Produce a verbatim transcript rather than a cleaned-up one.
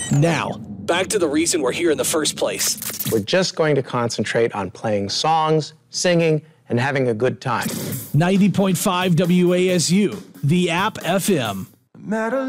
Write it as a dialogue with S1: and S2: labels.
S1: Now, back to the reason we're here in the first place.
S2: We're just going to concentrate on playing songs, singing, and having a good time.
S1: ninety point five W A S U, the App F M.